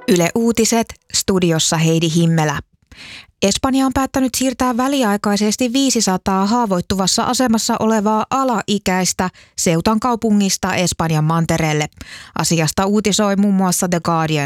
Yle Uutiset, studiossa Heidi Himmelä. Espanja on päättänyt siirtää väliaikaisesti 500 haavoittuvassa asemassa olevaa alaikäistä Ceutan kaupungista Espanjan mantereelle. Asiasta uutisoi muun muassa The Guardian.